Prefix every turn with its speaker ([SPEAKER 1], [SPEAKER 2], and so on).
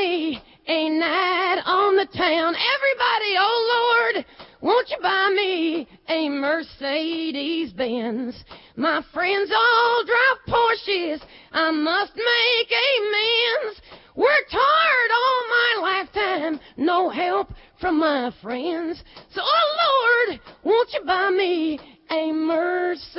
[SPEAKER 1] me a night on the town. Everybody, oh Lord, won't you buy me a Mercedes-Benz? My friends all drive Porsches. I must make amends. Worked hard all my lifetime, no help from my friends. So, oh Lord, won't you buy me a Mercedes?